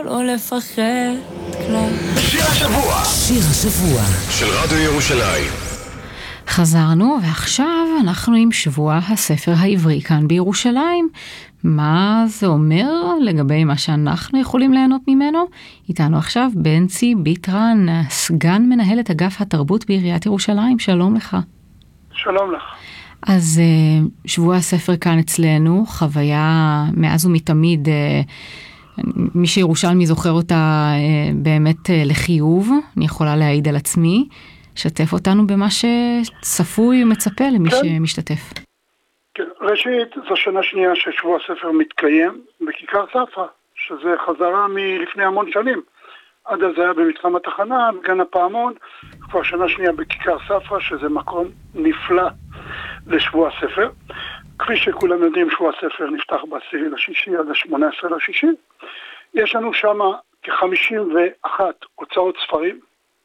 לא לפחד כלל. שיר השבוע. שיר השבוע של רדיו ירושלים. חזרנו, ועכשיו אנחנו עם שבוע הספר העברי כאן בירושלים. מה זה אומר לגבי מה שאנחנו יכולים ליהנות ממנו? איתנו עכשיו בנצי ביטרן, סגן מנהלת אגף התרבות בעיריית ירושלים. שלום לך. שלום לך. אז שבוע הספר כאן אצלנו, חוויה מאז ומתמיד, מי שירושלמי זוכר אותה באמת לחיוב, אני יכולה להעיד על עצמי. שתף אותנו במה שצפוי ומצפה למי שמשתתף. כן, ראשית, זו שנה שנייה ששבוע הספר מתקיים בכיכר ספרא, שזה חזרה מלפני המון שנים. עד אז היה במתחם התחנה, בגן הפעמון, כבר שנה שנייה בכיכר ספרא, שזה מקום נפלא לשבוע הספר. כפי שכולם יודעים, שבוע הספר נפתח ב10/6 עד ה18/6. יש לנו שם כ-51 הוצאות ספרים,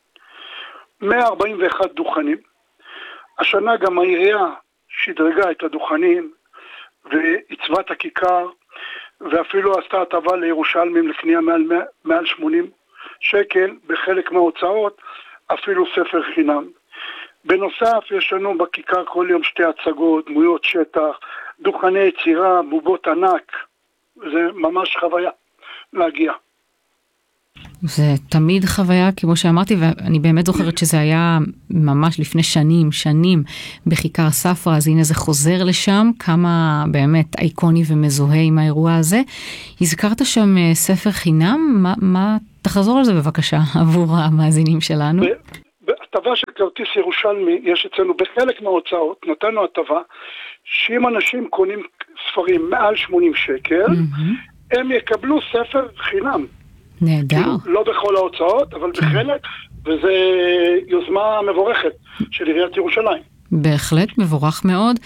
141 דוכנים. השנה גם העירייה שדרגה את הדוכנים ועיצבה את הכיכר, ואפילו עשתה הטבה לירושלמים לקנייה מעל 80 שקל, בחלק מההוצאות אפילו ספר חינם. בנוסף יש לנו בכיכר כל יום 2 הצגות, דמויות שטח, דוכני יצירה, בובות ענק. זה ממש חוויה להגיע. זה תמיד חוויה, כמו שאמרתי, ואני באמת זוכרת שזה היה ממש לפני שנים בכיכר ספרא, אז הנה זה חוזר לשם, כמה באמת אייקוני ומזוהה עם האירוע הזה. הזכרת שם ספר חינם, מה תחזור על זה בבקשה עבור המאזינים שלנו? בהטבה של כרטיס ירושלמי, יש אצלנו בחלק מההוצאות, נתנו הטבה, שאם אנשים קונים ספרים מעל 80 שקל, הם יקבלו ספר חינם. נהדר. לא בכל ההוצאות, אבל בחלק, וזה יוזמה מבורכת של עיריית ירושלים. בהחלט מבורך מאוד,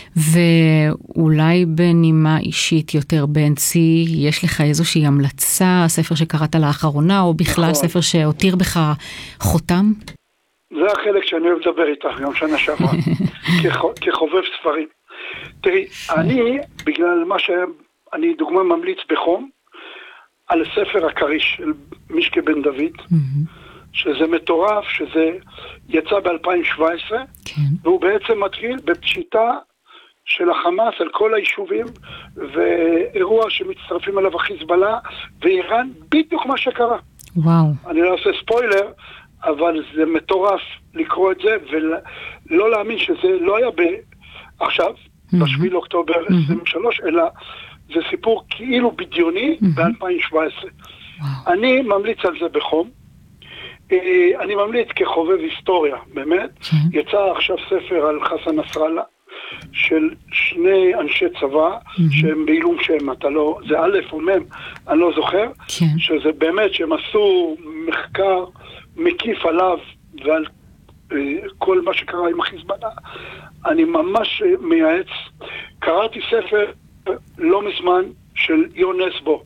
ואולי בנימה אישית יותר בנצי, יש לך איזושהי המלצה, ספר שקראת לאחרונה, או בכלל ספר שהותיר בך חותם? זה החלק שאני אוהב לדבר איתך, גם שנה שעברה, כחובב ספרים. תראי, אני, בגלל מה שאני דוגמה ממליץ בחום, על ספר הקריש של מישקה בן דוד, שזה מטורף, שזה יצא ב-2017, והוא בעצם מתחיל בפשיטה של החמאס על כל היישובים, ואירוע שמצטרפים עליו החיזבאללה ואיראן, בדיוק מה שקרה. וואו. אני לא עושה ספוילר, אבל זה מטורף לקרוא את זה, ולא להאמין שזה לא היה עכשיו, ב7 לאוקטובר 23, אלא זה סיפור כאילו בדיוני ב-2017. אני ממליץ על זה בחום. אני ממליץ כחובב היסטוריה, באמת. יצא עכשיו ספר על חסן נסראללה, של 2 אנשי צבא, שהם בעילום שם, זה א' או מ', אני לא זוכר, שזה באמת שהם עשו מחקר מקיף עליו, ועל כל מה שקרה עם החיזבאללה. אני ממש מייעץ. קראתי ספר לא מזמן של יונסבו,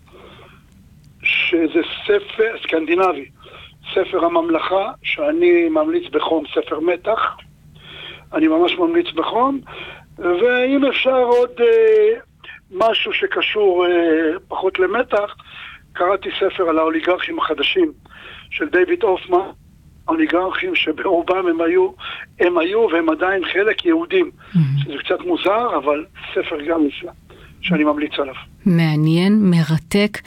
שזה ספר סקנדינבי, ספר הממלכה, שאני ממליץ בחום, ספר מתח, אני ממש ממליץ בחום. ואם אפשר עוד משהו שקשור פחות למתח, קראתי ספר על האוליגרכים החדשים של דיוויד הופמן, אוליגרכים שברובם הם היו והם עדיין חלק יהודים, שזה קצת מוזר, אבל ספר גם נפלא שאני ממליץ עליו. מעניין, מרתק,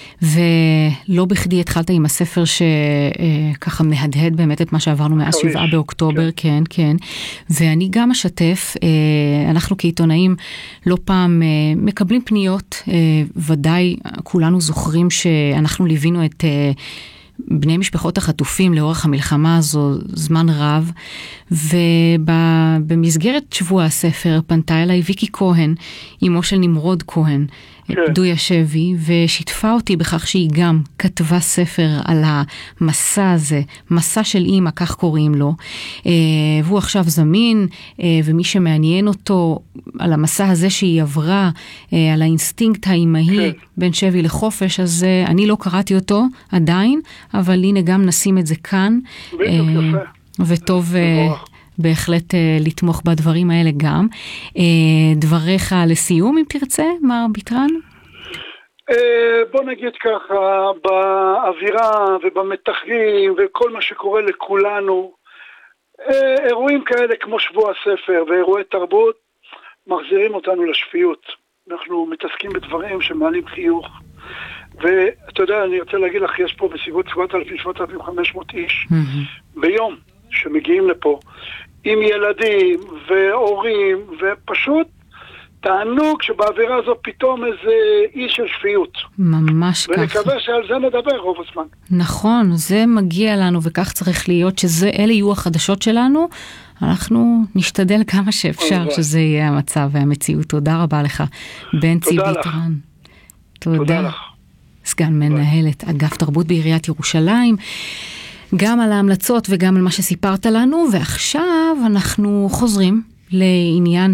ולא בכדי התחלת עם הספר שככה מהדהד באמת את מה שעברנו מאז 7 באוקטובר, כן. ואני גם אשתף, אנחנו כעיתונאים לא פעם מקבלים פניות, ודאי כולנו זוכרים שאנחנו ליווינו את בני משפחות החטופים לאורך המלחמה הזו זמן רב, ובמסגרת שבוע הספר פנתה אליי ויקי כהן, אמו של נמרוד כהן, פדוי השבי, ושיתפה אותי בכך שהיא גם כתבה ספר על המסע הזה, מסע של אימא, כך קוראים לו, והוא עכשיו זמין, ומי שמעניין אותו על המסע הזה שהיא עברה, על האינסטינקט האימהי בין שבי לחופש, אז אני לא קראתי אותו עדיין, אבל הנה גם נשים את זה כאן, וטוב בהחלט לתמוך בדברים האלה גם. דבריך לסיום, אם תרצה, מר ביטרן? בוא נגיד ככה, באווירה ובמתחים וכל מה שקורה לכולנו, אירועים כאלה כמו שבוע הספר ואירועי תרבות מחזירים אותנו לשפיות. אנחנו מתעסקים בדברים שמעלים חיוך. ואתה יודע, אני רוצה להגיד לך, יש פה בסביבות 7,000-7,500 איש ביום שמגיעים לפה עם ילדים והורים, ופשוט תענוג שבאווירה הזו פתאום איזה איש של שפיות. ממש ככה. ונקווה שעל זה נדבר רוב הזמן. נכון, זה מגיע לנו וכך צריך להיות, שאלה יהיו החדשות שלנו. אנחנו נשתדל כמה שאפשר שזה יהיה המצב והמציאות. תודה רבה לך, בנצי ביטרן. תודה לך. סגן מנהלת אגף תרבות בעיריית ירושלים. גם על ההמלצות וגם על מה שסיפרת לנו, ועכשיו אנחנו חוזרים לעניין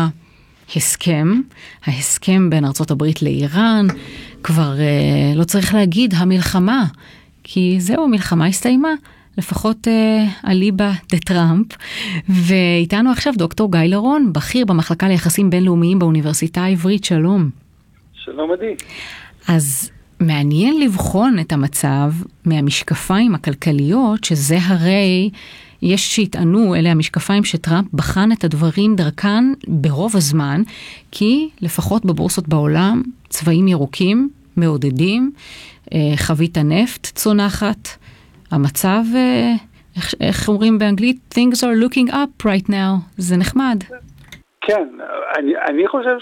ההסכם בין ארצות הברית לאיראן. כבר לא צריך להגיד המלחמה, כי זהו, המלחמה הסתיימה, לפחות אליבא דה טראמפ. ואיתנו עכשיו דוקטור גיא לרון, בכיר במחלקה ליחסים בינלאומיים באוניברסיטה העברית. שלום. שלום עדי. אז מעניין לבחון את המצב מהמשקפיים הכלכליות, שזה הרי יש שיטענו, אלה המשקפיים שטראמפ בחן את הדברים דרכן ברוב הזמן, כי לפחות בבורסות בעולם צבעים ירוקים מעודדים, חבית הנפט צונחת, המצב, איך אומרים באנגלית, things are looking up right now, זה נחמד. כן, אני חושב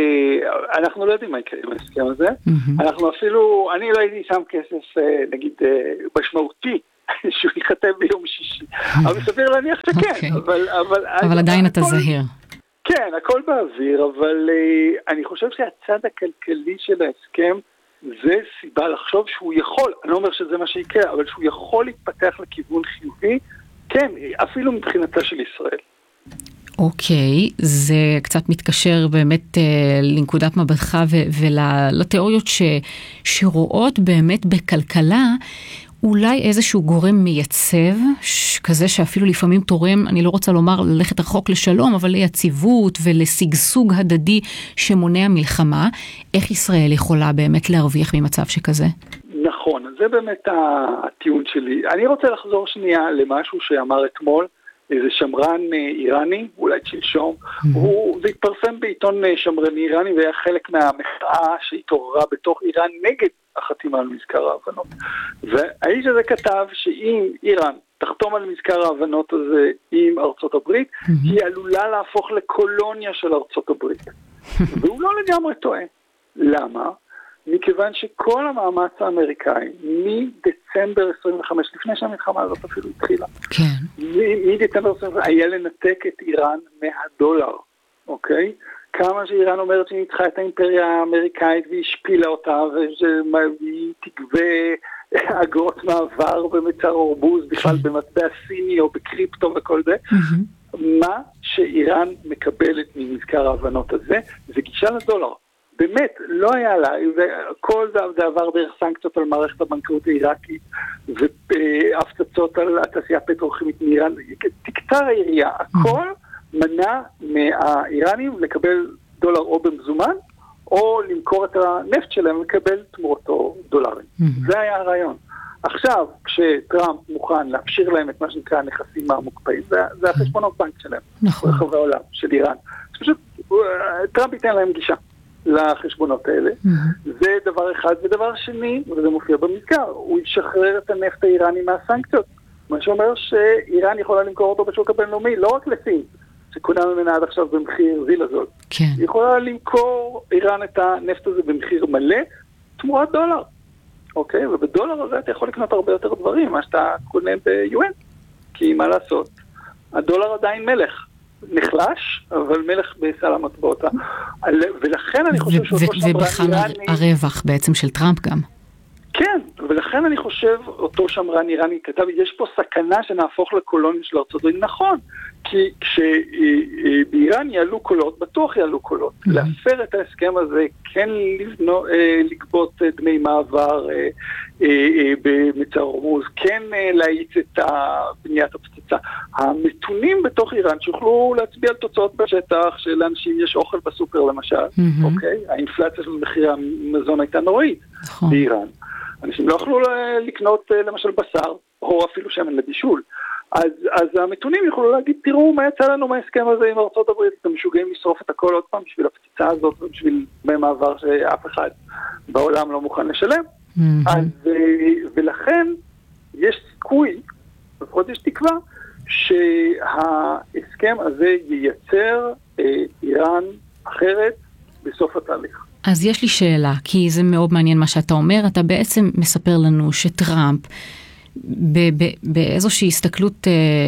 שאנחנו לא יודעים מה יקרה עם ההסכם הזה. אנחנו אפילו, אני לא הייתי שם כסף, נגיד, משמעותי, שהוא ייחתם ביום שישי. אבל סביר להניח שכן. אבל עדיין אתה זהיר. כן, הכל באוויר, אבל אני חושב שהצד הכלכלי של ההסכם, זה סיבה לחשוב שהוא יכול, אני לא אומר שזה מה שיקרה, אבל שהוא יכול להתפתח לכיוון חיובי, כן, אפילו מבחינתה של ישראל. אוקיי, זה קצת מתקשר באמת לנקודת מבטך ולתיאוריות שרואות באמת בכלכלה אולי איזשהו גורם מייצב, כזה שאפילו לפעמים תורם, אני לא רוצה לומר ללכת רחוק לשלום, אבל ליציבות ולסגסוג הדדי שמונע מלחמה. איך ישראל יכולה באמת להרוויח ממצב שכזה? נכון, זה באמת הטיעון שלי. אני רוצה לחזור שנייה למשהו שאמר אתמול, איזה שמרן איראני, אולי שלשום, זה התפרסם בעיתון שמרני איראני, והיה חלק מהמחאה שהתעוררה בתוך איראן נגד החתימה על מזכר ההבנות. והאיש הזה כתב שאם איראן תחתום על מזכר ההבנות הזה עם ארצות הברית, היא עלולה להפוך לקולוניה של ארצות הברית. והוא לא לגמרי טועה. למה? מכיוון שכל המאמץ האמריקאי, מדצמבר 25, לפני שהמלחמה הזאת אפילו התחילה, מדצמבר 25, היה לנתק את איראן מהדולר, אוקיי? כמה שאיראן אומרת שהיא ניצחה את האימפריה האמריקאית והיא השפילה אותה, והיא תגבה אגרות מעבר במצר אורבוז, בכלל במטבע סיני או בקריפטו וכל זה, מה שאיראן מקבלת ממזכר ההבנות הזה, זה גישה לדולר. באמת, לא היה לה, וכל זה עבר דרך סנקציות על מערכת הבנקאות העיראקית, והפצצות על התעשייה הפטרוכימית מאיראן, תקצר העירייה, הכל מנע מהאיראנים לקבל דולר או במזומן, או למכור את הנפט שלהם ולקבל תמורתו דולרים. זה היה הרעיון. עכשיו, כשטראמפ מוכן להפשיר להם את מה שנקרא הנכסים המוקפאים, זה החשבונות בנק שלהם, ברחבי העולם, של איראן. פשוט, טראמפ ייתן להם גישה לחשבונות האלה. זה דבר אחד. ודבר שני, וזה מופיע במזכר, הוא ישחרר את הנפט האיראני מהסנקציות. מה שאומר שאיראן יכולה למכור אותו בשוק הבינלאומי, לא רק לסין, שקונה ממנה עד עכשיו במחיר זיל הזול. כן. היא יכולה למכור איראן את הנפט הזה במחיר מלא, תמורת דולר. אוקיי? ובדולר הזה אתה יכול לקנות הרבה יותר דברים, מה שאתה קונה ביואן. כי מה לעשות? הדולר עדיין מלך. נחלש, אבל מלך בסל המטבעות. ולכן אני חושב ובכלל הרווח בעצם של טראמפ גם. כן, ולכן אני חושב, אותו שמרן איראני כתב, יש פה סכנה שנהפוך לקולוניה של ארצות הברית. נכון, כי כשבאיראן יעלו קולות, בטוח יעלו קולות. להפר את ההסכם הזה, כן לגבות דמי מעבר במצר הורמוז, כן להאיץ את בניית הפצצה. המתונים בתוך איראן שיוכלו להצביע על תוצאות בשטח, שלאנשים יש אוכל בסופר למשל, אוקיי? האינפלציה של מחיר המזון הייתה נוראית באיראן. אנשים לא יכלו לקנות למשל בשר, או אפילו שמן לבישול. אז המתונים יכולו להגיד, תראו מה יצא לנו מההסכם הזה עם ארצות הברית, אתם משוגעים לשרוף את הכל עוד פעם בשביל הפצצה הזאת, ובשביל מעבר שאף אחד בעולם לא מוכן לשלם. ולכן יש סיכוי, לפחות יש תקווה, שההסכם הזה ייצר איראן אחרת בסוף התהליך. אז יש לי שאלה, כי זה מאוד מעניין מה שאתה אומר, אתה בעצם מספר לנו שטראמפ, באיזושהי הסתכלות,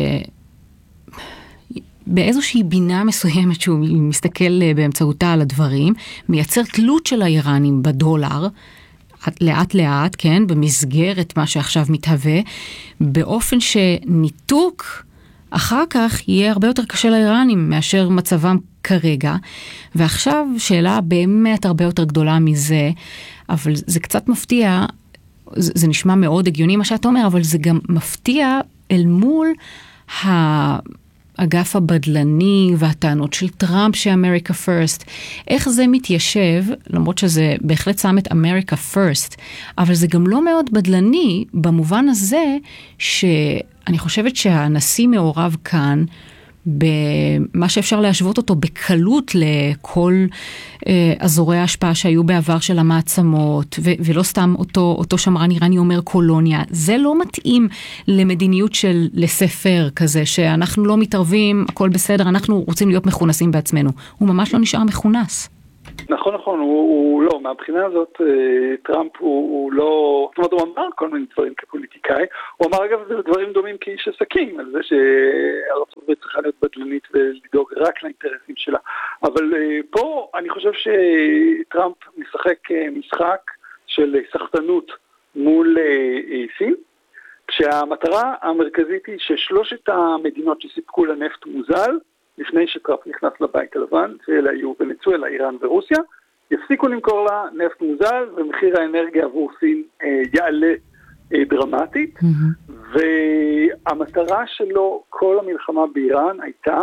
באיזושהי בינה מסוימת שהוא מסתכל באמצעותה על הדברים, מייצר תלות של האיראנים בדולר, לאט לאט, כן, במסגרת מה שעכשיו מתהווה, באופן שניתוק אחר כך יהיה הרבה יותר קשה לאיראנים מאשר מצבם כרגע. ועכשיו שאלה באמת הרבה יותר גדולה מזה, אבל זה קצת מפתיע, זה נשמע מאוד הגיוני מה שאתה אומר, אבל זה גם מפתיע אל מול האגף הבדלני והטענות של טראמפ שאמריקה פרסט. איך זה מתיישב, למרות שזה בהחלט שם את אמריקה פרסט, אבל זה גם לא מאוד בדלני במובן הזה שאני חושבת שהנשיא מעורב כאן במה שאפשר להשוות אותו בקלות לכל אזורי ההשפעה שהיו בעבר של המעצמות, ולא סתם אותו שמרן איראני אומר קולוניה. זה לא מתאים למדיניות של לספר כזה, שאנחנו לא מתערבים, הכל בסדר, אנחנו רוצים להיות מכונסים בעצמנו. הוא ממש לא נשאר מכונס. נכון, הוא לא, מהבחינה הזאת טראמפ הוא לא, זאת אומרת הוא אמר כל מיני דברים כפוליטיקאי, הוא אמר אגב דברים דומים כאיש עסקים, על זה שארצות הברית צריכה להיות בדלנית ולדאוג רק לאינטרסים שלה, אבל פה אני חושב שטראמפ משחק משחק של סחטנות מול סין, כשהמטרה המרכזית היא ששלושת המדינות שסיפקו לנפט מוזל, לפני שטראמפ נכנס לבית הלבן, שאלה היו ונצואלה, איראן ורוסיה, יפסיקו למכור לה נפט מוזל, ומחיר האנרגיה עבור סין יעלה דרמטית, והמטרה שלו, כל המלחמה באיראן, הייתה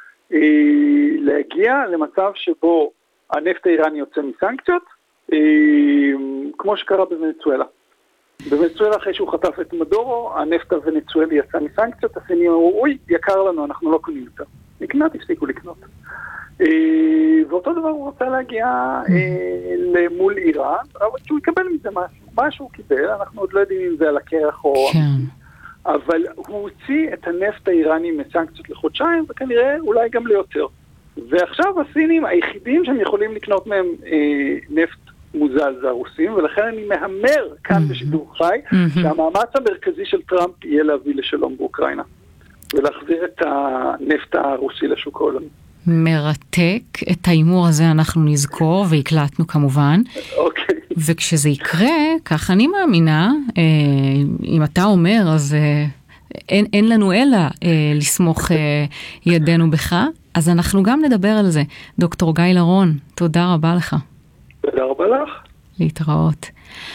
להגיע למצב שבו הנפט האיראני יוצא מסנקציות, כמו שקרה בוונצואלה. בוונצואלה אחרי שהוא חטף את מדורו, הנפט הוונצואלי יצא מסנקציות, הסינים אמרו, אוי, יקר לנו, אנחנו לא קונים יותר. לקנות, הפסיקו לקנות. ואותו דבר הוא רוצה להגיע למול איראן, אבל שהוא יקבל מזה מה שהוא קיבל, אנחנו עוד לא יודעים אם זה על הקרח או... אבל הוא הוציא את הנפט האיראני מסנקציות לחודשיים, וכנראה אולי גם ליותר. ועכשיו הסינים היחידים שהם יכולים לקנות מהם נפט מוזל זה הרוסים, ולכן אני מהמר כאן בשידור חי, שהמאמץ המרכזי של טראמפ יהיה להביא לשלום באוקראינה. ולהחזיר את הנפט הרוסי לשוק העולמי. מרתק. את האימור הזה אנחנו נזכור, והקלטנו כמובן. אוקיי. וכשזה יקרה, כך אני מאמינה, אם אתה אומר, אז אין לנו אלא לסמוך ידינו בך, אז אנחנו גם נדבר על זה. דוקטור גיא לרון, תודה רבה לך. תודה רבה לך. להתראות.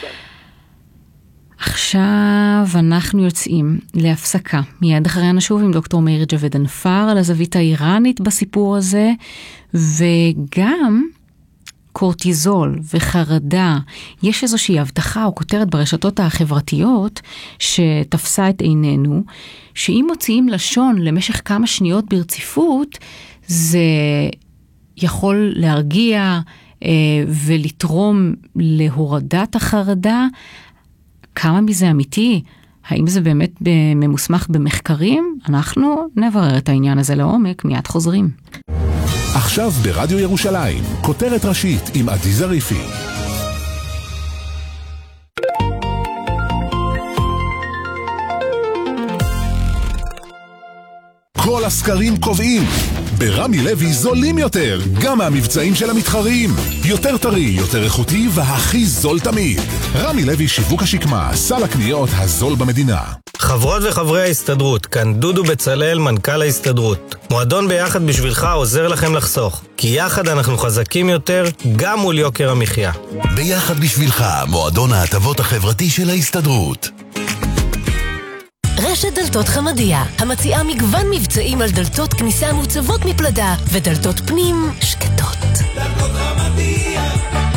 עכשיו אנחנו יוצאים להפסקה. מיד אחרי נשוב עם דוקטור מאיר ג'ווד אנפר על הזווית האיראנית בסיפור הזה, וגם קורטיזול וחרדה. יש איזושהי הבטחה או כותרת ברשתות החברתיות שתפסה את עינינו, שאם מוציאים לשון למשך כמה שניות ברציפות, זה יכול להרגיע ולתרום להורדת החרדה. כמה מזה אמיתי? האם זה באמת ממוסמך במחקרים? אנחנו נברר את העניין הזה לעומק, מיד חוזרים. עכשיו ברדיו ירושלים, כותרת ראשית עם עדי זריפי. כל הסקרים קובעים, ברמי לוי זולים יותר, גם מהמבצעים של המתחרים. יותר טרי, יותר איכותי והכי זול תמיד. רמי לוי שיווק השקמה, סל הקניות הזול במדינה. חברות וחברי ההסתדרות, כאן דודו בצלאל, מנכ"ל ההסתדרות. מועדון ביחד בשבילך עוזר לכם לחסוך, כי יחד אנחנו חזקים יותר גם מול יוקר המחיה. ביחד בשבילך, מועדון ההטבות החברתי של ההסתדרות. רשת דלתות חמדיה, המציעה מגוון מבצעים על דלתות כניסה מוצבות מפלדה ודלתות פנים שקטות. דלתות חמדיה.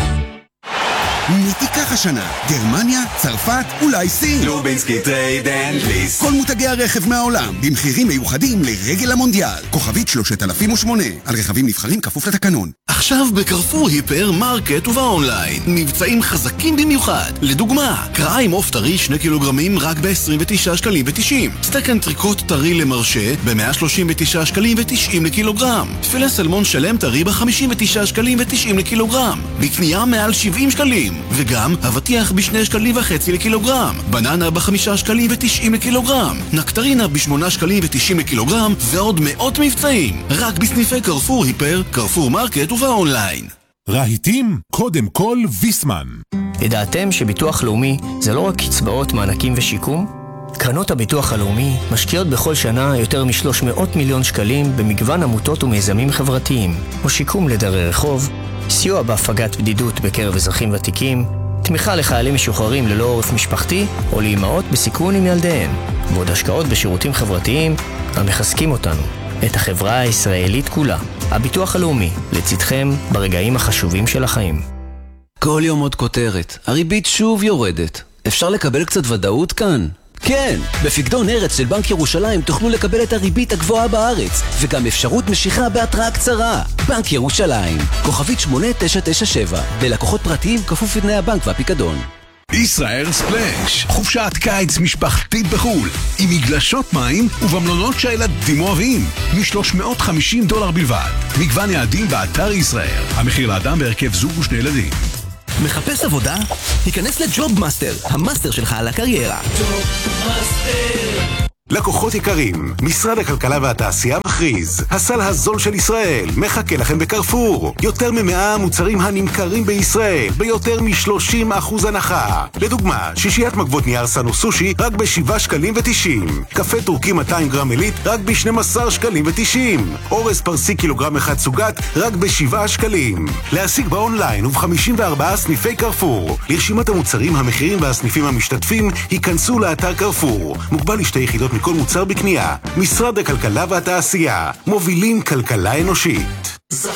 מי תיקח השנה? גרמניה? צרפת? אולי סין? לובינסקי טרייד אנד ליסט. כל מותגי הרכב מהעולם, במחירים מיוחדים לרגל המונדיאל. כוכבית 3008, על רכבים נבחרים כפוף לתקנון. עכשיו בקרפור היפר מרקט ובאונליין. מבצעים חזקים במיוחד. לדוגמה, קרעיים עוף טרי 2 קילוגרמים רק ב-29 שקלים ו-90. סטייק אנטריקוט טרי למרשה ב-139 שקלים ו-90 לקילוגרם. תפילה סלמון שלם טרי ב-59 שקלים ו-90 לקילוגרם. בקנייה מעל 70 שקלים. וגם אבטיח ב2 שקלים וחצי לקילוגרם. בננה ב5 שקלים ו-90 לקילוגרם. נקטרינה ב8 שקלים ו-90 לקילוגרם. ועוד מאות מבצעים. רק בסניפי קרפור היפר, קרפור מרקט ובאונליין. רהיטים, קודם כל ויסמן. ידעתם שביטוח לאומי זה לא רק קצבאות, מענקים ושיקום? קרנות הביטוח הלאומי משקיעות בכל שנה יותר מ300 מיליון שקלים במגוון עמותות ומיזמים חברתיים, או שיקום לדרי רחוב, סיוע בהפגת בדידות בקרב אזרחים ותיקים, תמיכה לחיילים משוחררים ללא עורף משפחתי או לאימהות בסיכון עם ילדיהם, ועוד השקעות בשירותים חברתיים המחזקים אותנו, את החברה הישראלית כולה. הביטוח הלאומי, לצדכם ברגעים החשובים של החיים. כל יום עוד כותרת, הריבית שוב יורדת. אפשר לקבל קצת ודאות כאן? כן, בפקדון ארץ של בנק ירושלים תוכלו לקבל את הריבית הגבוהה בארץ, וגם אפשרות משיכה בהתראה קצרה. בנק ירושלים, כוכבית 8997, בלקוחות פרטיים כפוף לתנאי הבנק והפיקדון. ישראל ספלאש, חופשת קיץ משפחתית בחול, עם מגלשות מים ובמלונות שהילדים אוהבים, $350 בלבד. מגוון יעדים באתר ישראל. המחיר לאדם בהרכב זוג ושני ילדים. מחפש עבודה? היכנס לג'וב מאסטר, המאסטר שלך על הקריירה. ג'וב מאסטר. לקוחות יקרים, משרד הכלכלה והתעשייה מכריז, הסל הזול של ישראל מחכה לכם בקרפור. יותר מ100 מוצרים הנמכרים בישראל ביותר מ30% הנחה. לדוגמה, שישיית מגבות נייר סנו סושי רק ב7 שקלים ו90. קפה טורקי 200 גרם עילית רק ב12 שקלים ו90. אורז פרסי קילוגרם אחד סוגת רק ב7 שקלים. להשיג באונליין וב54 סניפי קרפור. לרשימת המוצרים, המחירים והסניפים המשתתפים היכנסו לאתר קרפור. מוגבל לשתי יחידות מכל מוצר בקנייה. משרד הכלכלה והתעשייה, מובילים כלכלה אנושית.